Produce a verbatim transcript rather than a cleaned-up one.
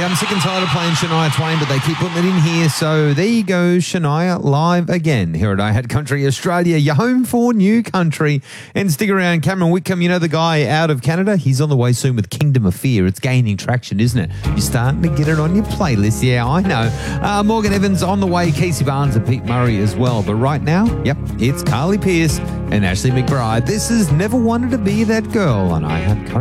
Yeah, I'm sick and tired of playing Shania Twain, but they keep putting it in here. So there you go, Shania live again here at I Had Country Australia. You're home for new country. And stick around, Cameron Whitcomb, you know the guy out of Canada? He's on the way soon with Kingdom of Fear. It's gaining traction, isn't it? You're starting to get it on your playlist. Yeah, I know. Uh, Morgan Evans on the way, Casey Barnes and Pete Murray as well. But right now, yep, it's Carly Pearce and Ashley McBride. This is Never Wanted to Be That Girl, and I Had Country.